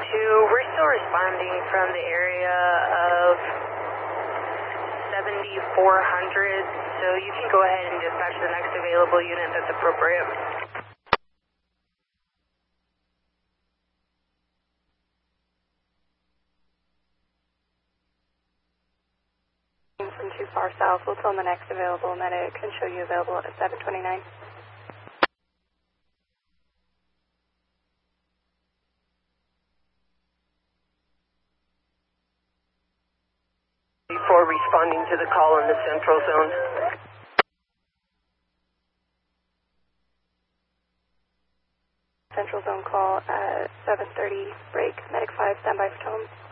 we're still responding from the area of 7400, so you can go ahead and dispatch the next available unit that's appropriate. From too far south, we'll tell them the next available medic and show you available at 729. Before responding to the call in the central zone. Central zone call at 7:30, break, medic 5, standby for tone.